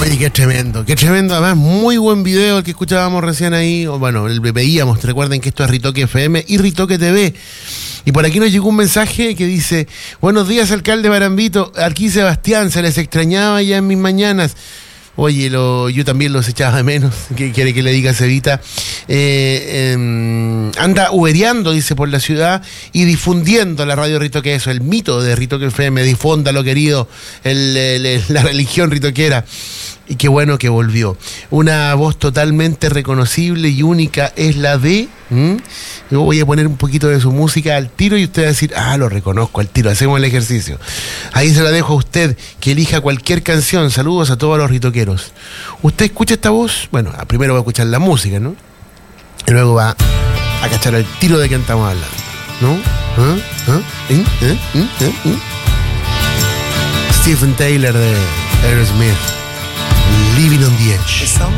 Oye, qué tremendo, además muy buen video el que escuchábamos recién ahí, o bueno, el veíamos, recuerden que esto es Ritoque FM y Ritoque TV. Y por aquí nos llegó un mensaje que dice: buenos días, alcalde Marambito, aquí Sebastián, se les extrañaba ya en mis mañanas. Oye, yo también los echaba de menos. ¿Qué quiere que le diga, Cevita? Anda ubereando, dice, por la ciudad y difundiendo la radio Ritoque, eso, el mito de Ritoque FM, difúndalo, querido, la religión ritoquera. Y qué bueno que volvió. Una voz totalmente reconocible y única es la de... Yo voy a poner un poquito de su música al tiro y usted va a decir: lo reconozco al tiro, hacemos el ejercicio. Ahí se la dejo a usted, que elija cualquier canción. Saludos a todos los ritoqueros. ¿Usted escucha esta voz? Bueno, primero va a escuchar la música, ¿no? Y luego va a cachar al tiro de quién estamos hablando, ¿no? Stephen Taylor de Aerosmith, Living on the Edge.